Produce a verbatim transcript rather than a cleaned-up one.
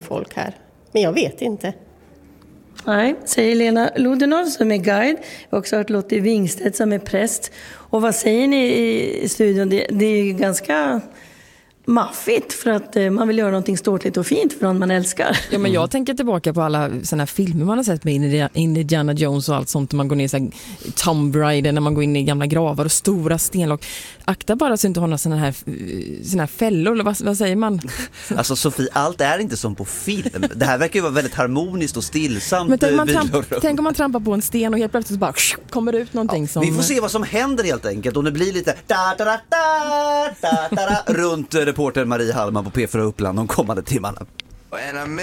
folk här. Men jag vet inte. Nej, säger Lena Lodenov som är guide. Jag har också hört Lottie Wingstedt som är präst. Och vad säger ni i studion? Det, det är ganska maffigt för att eh, man vill göra någonting ståtligt och fint för någon man älskar. Ja, men jag tänker tillbaka på alla såna här filmer man har sett med Indiana Jones och allt sånt. Man går ner i så här Tomb Raider, när man går in i gamla gravar och stora stenlock. Akta bara så inte har några såna här, såna här fällor, eller vad, vad säger man? Alltså Sofie, allt är inte som på film. Det här verkar ju vara väldigt harmoniskt och stillsamt. Men tänk, man tramp, tänk om man trampar på en sten och helt plötsligt så bara kommer det ut någonting, ja, som... Vi får se vad som händer helt enkelt. Om det blir lite da, da, da, da, da, da, da, runt reporter Marie Hallman på P fyra Uppland de kommande timmarna.